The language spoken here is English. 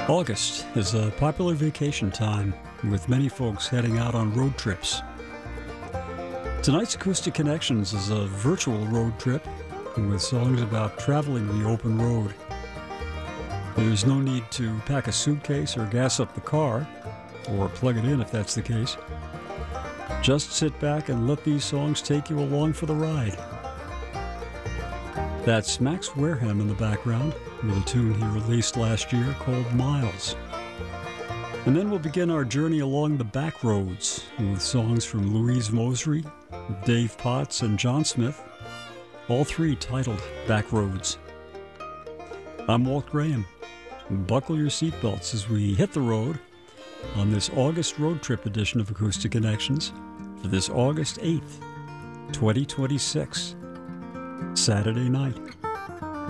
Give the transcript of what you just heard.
August is a popular vacation time, with many folks heading out on road trips. Tonight's Acoustic Connections is a virtual road trip with songs about traveling the open road. There's no need to pack a suitcase or gas up the car, or plug it in if that's the case. Just sit back and let these songs take you along for the ride. That's Max Wareham in the background, with a tune he released last year called Miles. And then we'll begin our journey along the back roads with songs from Louise Mosery, Dave Potts, and John Smith, all three titled Back Roads. I'm Walt Graham. Buckle your seatbelts as we hit the road on this August road trip edition of Acoustic Connections for this August 8th, 2026, Saturday night.